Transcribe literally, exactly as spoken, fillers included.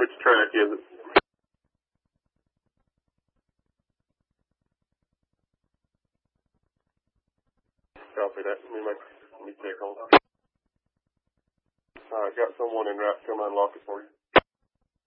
which track is it? Copy that. Let me make, let me check on it. Alright, got someone in route to come unlock it for you.